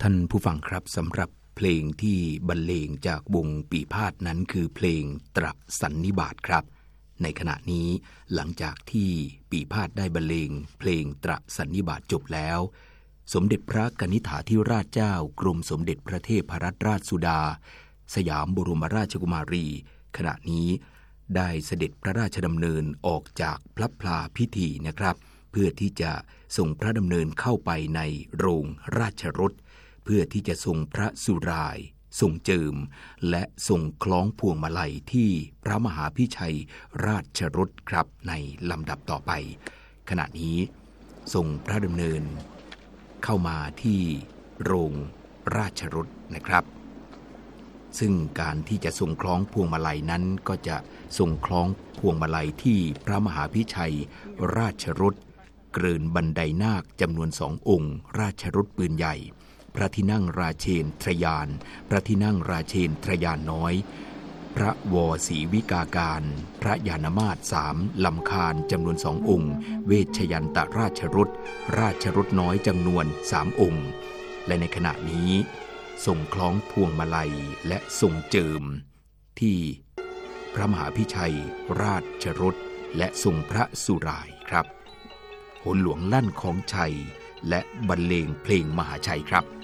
ท่านผู้ฟังครับสำหรับเพลงที่บรรเลงจากวงปีพาทย์นั้นคือเพลงตรสันนิบาตครับในขณะนี้หลังจากที่ปีพาทย์ได้บรรเลงเพลงตรสันนิบาตจบแล้วสมเด็จพระกนิษฐาธิราชเจ้ากรมสมเด็จพระเทพรัตนราชสุดาสยามบรมราชกุมารีขณะนี้ได้เสด็จพระราชดำเนินออกจากพระพลาพิธีนะครับเพื่อที่จะส่งพระดำเนินเข้าไปในโรงราชรถเพื่อที่จะทรงพระสุรายทรงเจิมและทรงคล้องพวงมาลัยที่พระมหาพิชัยราชรถครับในลำดับต่อไปขณะนี้ทรงพระดำเนินเข้ามาที่โรงราชรถนะครับซึ่งการที่จะทรงคล้องพวงมาลัยนั้นก็จะทรงคล้องพวงมาลัยที่พระมหาพิชัยราชรถเกรินบันไดนาคจำนวน2 องค์ราชรถปืนใหญ่พระที่นั่งราเชนทรยานพระที่นั่งราเชนทรยานน้อยพระวศรีวิกาการพระยานมาศ3 ลำคาญจำนวน2 องค์เวชยันตราชรถราชรถน้อยจำนวน3 องค์และในขณะนี้ทรงคล้องพวงมาลัยและทรงเจิมที่พระมหาพิชัยราชรถและทรงพระสุรายครับโหนหลวงลั่นของชัยและบรรเลงเพลงมหาชัยครับ